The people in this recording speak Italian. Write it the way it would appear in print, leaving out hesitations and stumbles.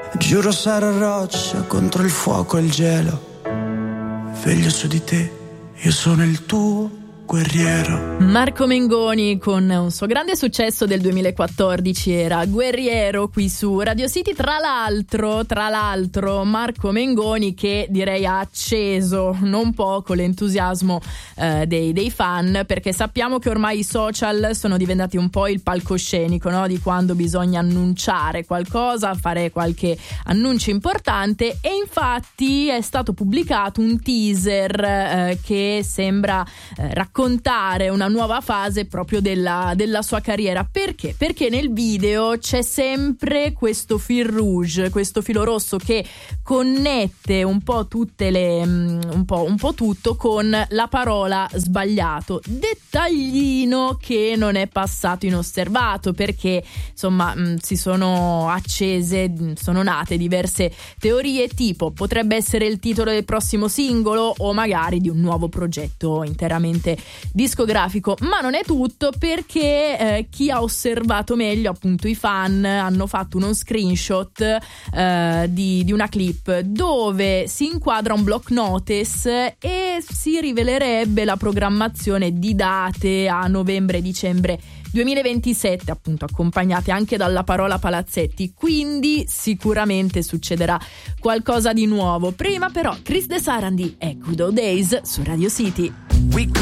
Giuro sarò roccia contro il fuoco e il gelo. Veglio su di te, io sono il tuo guerriero. Marco Mengoni con un suo grande successo del 2014 era Guerriero qui su Radio City. Tra l'altro Marco Mengoni che direi ha acceso non poco l'entusiasmo dei fan, perché sappiamo che ormai i social sono diventati un po' il palcoscenico, no? Di quando bisogna annunciare qualcosa, fare qualche annuncio importante, e infatti è stato pubblicato un teaser che sembra raccontare una nuova fase proprio della sua carriera. Perché? Perché nel video c'è sempre questo fil rouge, questo filo rosso che connette un po' tutte le un po' tutto con la parola sbagliato. Dettaglino che non è passato inosservato, perché insomma sono nate diverse teorie, tipo potrebbe essere il titolo del prossimo singolo o magari di un nuovo progetto interamente discografico. Ma non è tutto, perché chi ha osservato meglio, appunto i fan, hanno fatto uno screenshot di una clip dove si inquadra un block notice e si rivelerebbe la programmazione di date a novembre e dicembre 2027, appunto accompagnate anche dalla parola palazzetti, quindi sicuramente succederà qualcosa di nuovo. Prima però Chris De Sarandi e Good Old Days su Radio City.